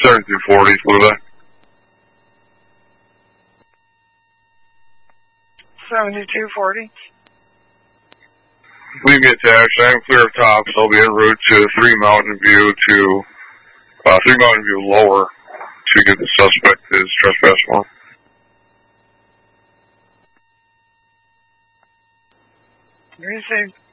7240, what are they? 7240. We can get taxed. I am clear of tops. I'll be en route to 3 Mountain View to 3 Mountain View lower to get the suspect his trespass warrant. Received.